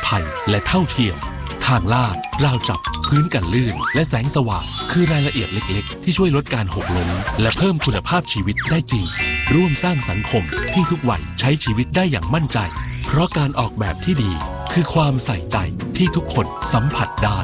ภัยและเท่าเทียมทางลาดราวจับพื้นกันลื่นและแสงสว่างคือรายละเอียดเล็กๆที่ช่วยลดการหกล้มและเพิ่มคุณภาพชีวิตได้จริงร่วมสร้างสังคมที่ทุกวัยใช้ชีวิตได้อย่างมั่นใจเพราะการออกแบบที่ดีคือความใส่ใจที่ทุกคนสัมผัสได้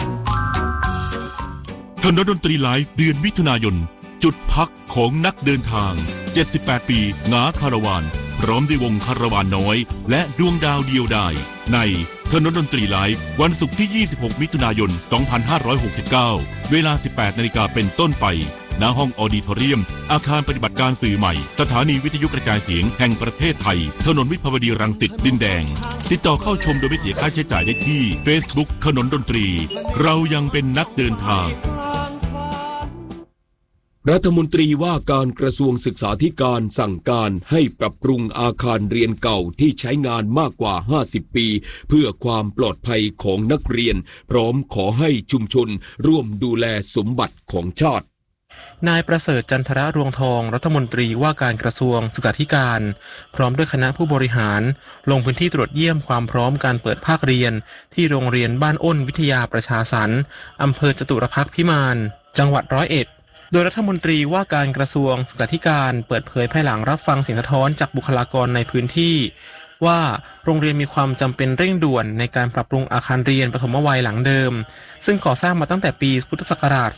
ถนนดนตรีไลฟ์เดือนมิถุนายนจุดพักของนักเดินทาง78ปีงาคาราวานพร้อมด้วยวงคาราวานน้อยและดวงดาวเดียวดายในถนนดนตรีไลฟ์วันศุกร์ที่26มิถุนายน2569เวลา 18 นาฬิกาเป็นต้นไปณห้องออดิทอเรียมอาคารปฏิบัติการสื่อใหม่สถานีวิทยุกระจายเสียงแห่งประเทศไทยถนนวิภาวดีรังสิตดินแดงติดต่อเข้าชมโดยไม่เสียค่าใช้จ่ายได้ที่ Facebook ถนนดนตรีเรายังเป็นนักเดินทางรัฐมนตรีว่าการกระทรวงศึกษาธิการสั่งการให้ปรับปรุงอาคารเรียนเก่าที่ใช้งานมากกว่า50ปีเพื่อความปลอดภัยของนักเรียนพร้อมขอให้ชุมชนร่วมดูแลสมบัติของชาตินายประเสริฐจันทระรวงทองรัฐมนตรีว่าการกระทรวงศึกษาธิการพร้อมด้วยคณะผู้บริหารลงพื้นที่ตรวจเยี่ยมความพร้อมการเปิดภาคเรียนที่โรงเรียนบ้านอ้นวิทยาประชาสรรค์อำเภอจตุรพักษ์พิมานจังหวัด101โดยรัฐมนตรีว่าการกระทรวงศึกษาธิการเปิดเผยภายหลังรับฟังเสียงสะท้อนจากบุคลากรในพื้นที่ว่าโรงเรียนมีความจำเป็นเร่งด่วนในการปรับปรุงอาคารเรียนปฐมวัยหลังเดิมซึ่งก่อสร้างมาตั้งแต่ปีพุทธศักราช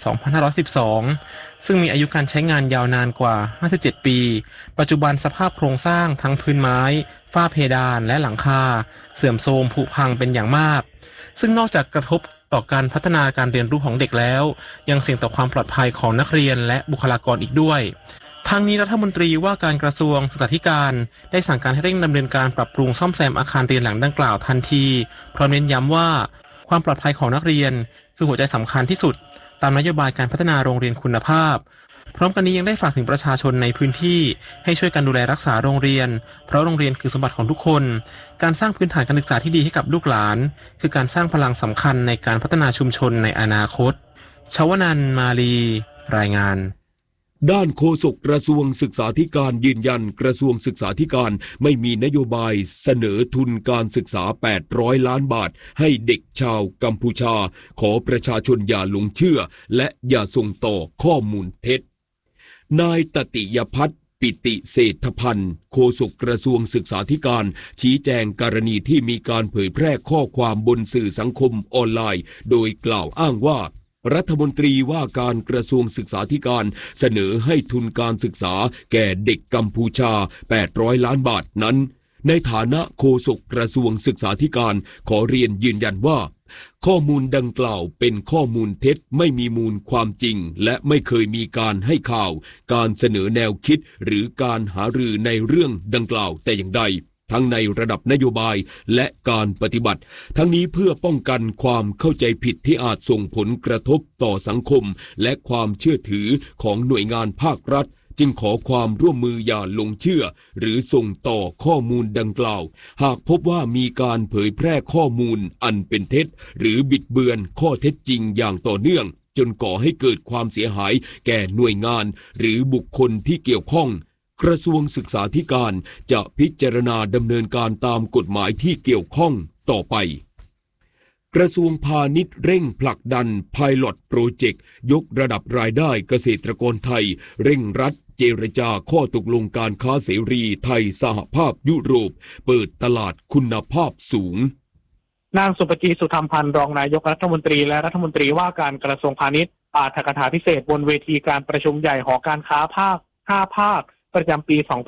2512ซึ่งมีอายุการใช้งานยาวนานกว่า57ปีปัจจุบันสภาพโครงสร้างทั้งพื้นไม้ฝ้าเพดานและหลังคาเสื่อมโทรมผุพังเป็นอย่างมากซึ่งนอกจากกระทบต่อการพัฒนาการเรียนรู้ของเด็กแล้วยังเสี่ยงต่อความปลอดภัยของนักเรียนและบุคลากรอีกด้วยทั้งนี้รัฐมนตรีว่าการกระทรวงศึกษาธิการได้สั่งการให้เร่งดำเนินการปรับปรุงซ่อมแซมอาคารเรียนหลังดังกล่าวทันทีพร้อมเน้นย้ำว่าความปลอดภัยของนักเรียนคือหัวใจสำคัญที่สุดตามนโยบายการพัฒนาโรงเรียนคุณภาพพร้อมกันนี้ยังได้ฝากถึงประชาชนในพื้นที่ให้ช่วยกันดูแลรักษาโรงเรียนเพราะโรงเรียนคือสมบัติของทุกคนการสร้างพื้นฐานการศึกษาที่ดีให้กับลูกหลานคือการสร้างพลังสำคัญในการพัฒนาชุมชนในอนาคตชวนันท์มาลีรายงานด้านโฆษกกระทรวงศึกษาธิการยืนยันกระทรวงศึกษาธิการไม่มีนโยบายเสนอทุนการศึกษา800ล้านบาทให้เด็กชาวกัมพูชาขอประชาชนอย่าหลงเชื่อและอย่าส่งต่อข้อมูลเท็จนายตติยพัฒน์ปิติเศรษฐพันธ์โฆษกกระทรวงศึกษาธิการชี้แจงกรณีที่มีการเผยแพร่ข้อความบนสื่อสังคมออนไลน์โดยกล่าวอ้างว่ารัฐมนตรีว่าการกระทรวงศึกษาธิการเสนอให้ทุนการศึกษาแก่เด็กกัมพูชา800ล้านบาทนั้นในฐานะโฆษกกระทรวงศึกษาธิการขอเรียนยืนยันว่าข้อมูลดังกล่าวเป็นข้อมูลเท็จไม่มีมูลความจริงและไม่เคยมีการให้ข่าวการเสนอแนวคิดหรือการหารือในเรื่องดังกล่าวแต่อย่างใดทั้งในระดับนโยบายและการปฏิบัติทั้งนี้เพื่อป้องกันความเข้าใจผิดที่อาจส่งผลกระทบต่อสังคมและความเชื่อถือของหน่วยงานภาครัฐจึงขอความร่วมมืออย่าหลงเชื่อหรือส่งต่อข้อมูลดังกล่าวหากพบว่ามีการเผยแพร่ข้อมูลอันเป็นเท็จหรือบิดเบือนข้อเท็จจริงอย่างต่อเนื่องจนก่อให้เกิดความเสียหายแก่หน่วยงานหรือบุคคลที่เกี่ยวข้องกระทรวงศึกษาธิการจะพิจารณาดำเนินการตามกฎหมายที่เกี่ยวข้องต่อไปกระทรวงพาณิชย์เร่งผลักดัน Pilot Project ยกระดับรายได้เกษตรกรไทยเร่งรัดเจรจาข้อตกลงการค้าเสรีไทยสหภาพยุโรปเปิดตลาดคุณภาพสูงนางสุปจีสุธรรมพันธ์รองนายกรัฐมนตรีและรัฐมนตรีว่าการกระทรวงพาณิชย์ปาฐกถาพิเศษบนเวทีการประชุมใหญ่หอการค้าภาค5ภาคประจำปี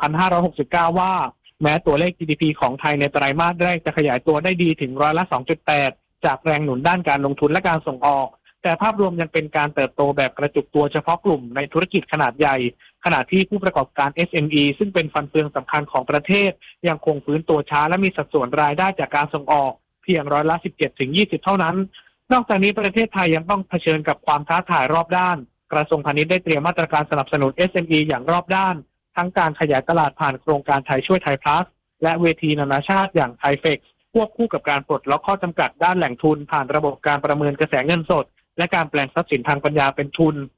2569 ว่าแม้ตัวเลข GDP ของไทยในไตรมาสแรกจะขยายตัวได้ดีถึง2.8%จากแรงหนุนด้านการลงทุนและการส่งออกแต่ภาพรวมยังเป็นการเติบโตแบบกระจุกตัวเฉพาะกลุ่มในธุรกิจขนาดใหญ่ขณะที่ผู้ประกอบการ SME ซึ่งเป็นฟันเฟืองสำคัญของประเทศยังคงฟื้นตัวช้าและมีสัดส่วนรายได้จากการส่งออกเพียง17-20%เท่านั้นนอกจากนี้ประเทศไทยยังต้องเผชิญกับความท้าทายรอบด้านกระทรวงพาณิชย์ได้เตรียมมาตรการสนับสนุน SME อย่างรอบด้านทั้งการขยายตลาดผ่านโครงการไทยช่วยไทยพลัสและเวทีนานาชาติอย่างไทยเฟกซ์ควบคู่กับการปลดล็อกข้อจำกัดด้านแหล่งทุนผ่านระบบการประเมินกระแสเงินสดและการแปลงทรัพย์สินทางปัญญาเป็นทุน